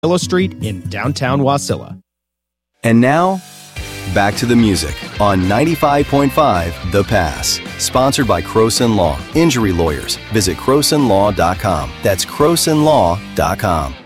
Willow Street in downtown Wasilla. And now, back to the music on 95.5 The Pass. Sponsored by Croson Law. Injury lawyers. Visit CrosonLaw.com. That's CrosonLaw.com.